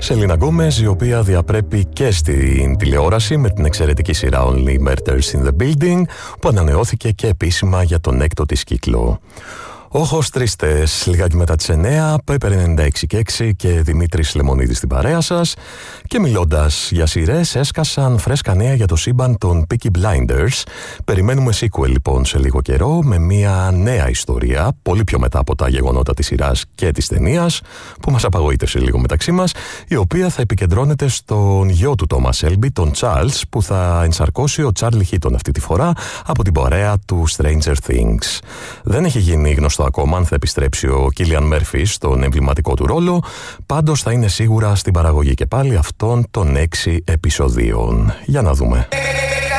Σελίνα Γκόμες, η οποία διαπρέπει και στην τηλεόραση με την εξαιρετική σειρά Only Murders in the Building, που ανανεώθηκε και επίσημα για τον έκτο της κύκλο. Όχος Τρίστες, λιγάκι μετά τις 9, Pepper 96,6 και Δημήτρης Λεμονίδης στην παρέα σας. Και μιλώντας για σειρές, έσκασαν φρέσκα νέα για το σύμπαν των Peaky Blinders. Περιμένουμε sequel λοιπόν σε λίγο καιρό, με μια νέα ιστορία, πολύ πιο μετά από τα γεγονότα της σειράς και της ταινίας, που μας απαγοήτευσε λίγο μεταξύ μας, η οποία θα επικεντρώνεται στον γιο του Thomas Shelby, τον Charles, που θα ενσαρκώσει ο Charlie Heaton αυτή τη φορά από την παρέα του Stranger Things. Δεν έχει γίνει γνωστό ακόμα αν θα επιστρέψει ο Κίλιαν Μέρφι στον εμβληματικό του ρόλο, πάντως θα είναι σίγουρα στην παραγωγή και πάλι αυτών των 6 επεισοδίων. Για να δούμε.